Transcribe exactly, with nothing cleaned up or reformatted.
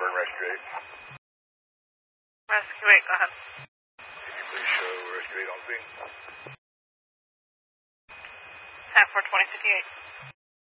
turn rescue eight. Rescue eight, go ahead. Can you please show rescue eight on scene? ten four twenty fifty-eight.